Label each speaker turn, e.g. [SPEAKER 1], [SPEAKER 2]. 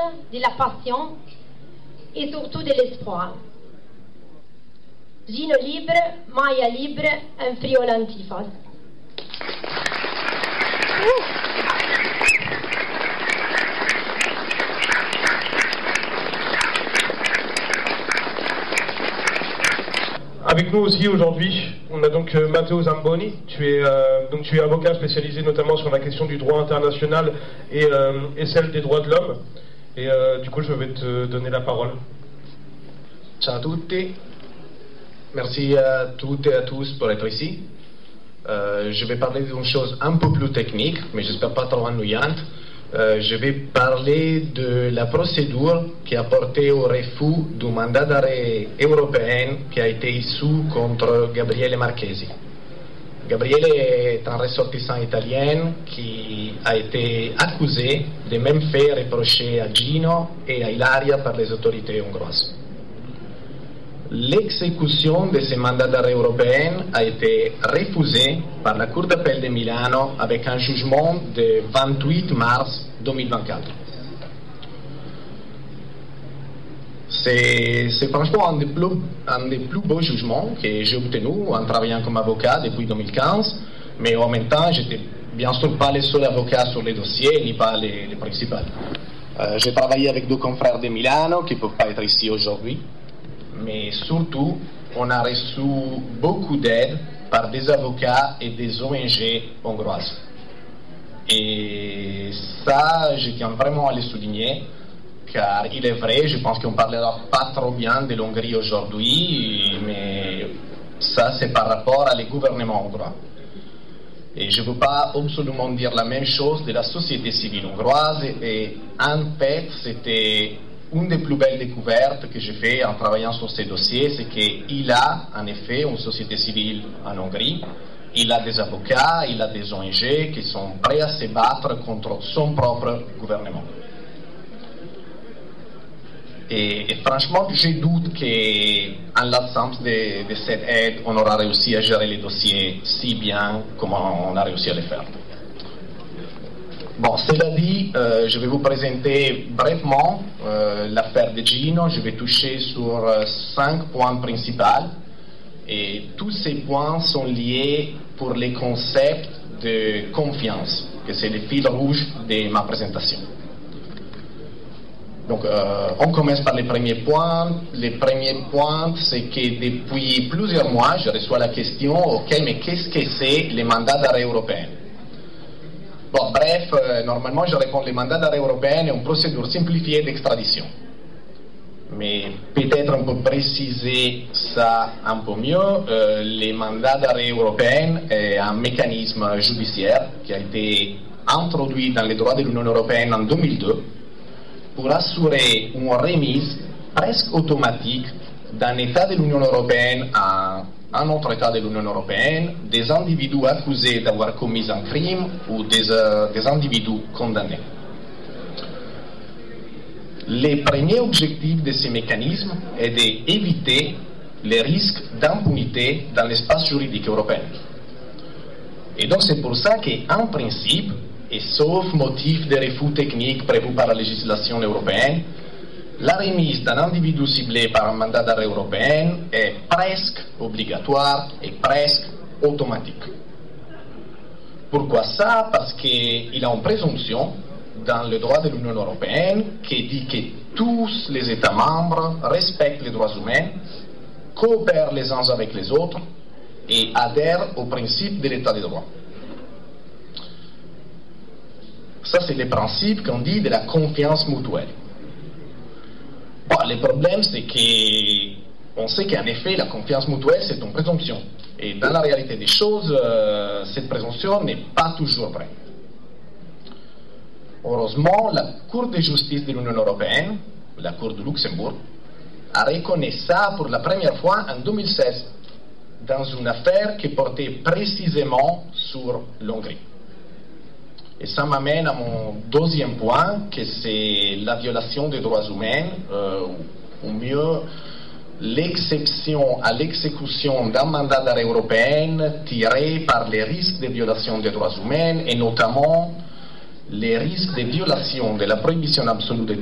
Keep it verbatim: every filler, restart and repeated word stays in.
[SPEAKER 1] de la passion et surtout de l'espoir. Gino libre, Maya libre, un friol antifas.
[SPEAKER 2] Avec nous aussi aujourd'hui, on a donc euh, Matteo Zamboni. Tu es, euh, donc tu es avocat spécialisé notamment sur la question du droit international et, euh, et celle des droits de l'homme. Et euh, du coup, je vais te donner la parole.
[SPEAKER 3] Ciao a tutti, merci à toutes et à tous pour être ici. Euh, je vais parler d'une chose un peu plus technique, mais j'espère pas trop ennuyante. Euh, je vais parler de la procédure qui a porté au refus du mandat d'arrêt européen qui a été issu contre Gabriele Marchesi. Gabriele est un ressortissant italien qui a été accusé des mêmes faits reprochés à Gino et à Ilaria par les autorités hongroises. L'exécution de ce mandat d'arrêt européen a été refusée par la Cour d'appel de Milano avec un jugement de vingt-huit mars deux mille vingt-quatre. C'est, c'est franchement un des, plus, un des plus beaux jugements que j'ai obtenu en travaillant comme avocat depuis deux mille quinze, mais en même temps, j'étais bien sûr pas le seul avocat sur les dossiers, ni pas les, les principaux. Euh, j'ai travaillé avec deux confrères de Milano qui ne peuvent pas être ici aujourd'hui. Mais surtout, on a reçu beaucoup d'aide par des avocats et des O N G hongroises. Et ça, je tiens vraiment à le souligner, car il est vrai, je pense qu'on ne parlera pas trop bien de l'Hongrie aujourd'hui, mais ça, c'est par rapport à les gouvernements hongrois. Et je ne veux pas absolument dire la même chose de la société civile hongroise, et en fait, c'était une des plus belles découvertes que j'ai fait en travaillant sur ces dossiers, c'est qu'il a en effet une société civile en Hongrie, il a des avocats, il a des O N G qui sont prêts à se battre contre son propre gouvernement. Et, et franchement, je doute qu'en l'absence de, de cette aide, on aura réussi à gérer les dossiers si bien comme on a réussi à le faire. Bon, cela dit, euh, je vais vous présenter brièvement euh, l'affaire de Gino. Je vais toucher sur euh, cinq points principaux et tous ces points sont liés pour les concepts de confiance, que c'est le fil rouge de ma présentation. Donc, euh, on commence par les premiers points. Le premier point, c'est que depuis plusieurs mois, je reçois la question, ok, mais qu'est-ce que c'est le mandat d'arrêt européen? Bon, bref, euh, normalement je réponds le mandat d'arrêt européen est une procédure simplifiée d'extradition. Mais peut-être on peut préciser ça un peu mieux. Euh, le mandat d'arrêt européen est un mécanisme judiciaire qui a été introduit dans les droits de l'Union européenne en deux mille deux pour assurer une remise presque automatique d'un État de l'Union européenne à un autre État de l'Union européenne, des individus accusés d'avoir commis un crime ou des, euh, des individus condamnés. Le premier objectif de ces mécanismes est d'éviter les risques d'impunité dans l'espace juridique européen. Et donc c'est pour ça qu'en principe, et sauf motif de refus technique prévu par la législation européenne, la remise d'un individu ciblé par un mandat d'arrêt européen est presque obligatoire et presque automatique. Pourquoi ça? Parce qu'il a une présomption dans le droit de l'Union européenne qui dit que tous les États membres respectent les droits humains, coopèrent les uns avec les autres et adhèrent au principe de l'état de droit. Ça, c'est le principe qu'on dit de la confiance mutuelle. Bon, le problème, c'est qu'on sait qu'en effet, la confiance mutuelle, c'est une présomption. Et dans la réalité des choses, euh, cette présomption n'est pas toujours vraie. Heureusement, la Cour de justice de l'Union européenne, la Cour de Luxembourg, a reconnu ça pour la première fois en deux mille seize, dans une affaire qui portait précisément sur l'Hongrie. Et ça m'amène à mon deuxième point, que c'est la violation des droits humains, euh, ou mieux, l'exception à l'exécution d'un mandat d'arrêt européen tiré par les risques de violation des droits humains, et notamment les risques de violation de la prohibition absolue de